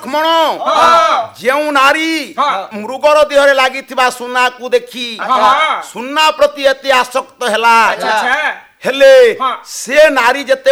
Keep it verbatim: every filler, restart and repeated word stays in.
ଲକ୍ଷ୍ମଣ ଯେଉଁ ନାରୀ ମୃଗର ଦେହରେ ଲାଗିଥିବା ସୁନାକୁ ଦେଖି ସୁନା ପ୍ରତି ଏତେ ଆସକ୍ତ ହେଲା ହେଲେ ସେ ନାରୀ ଯେତେ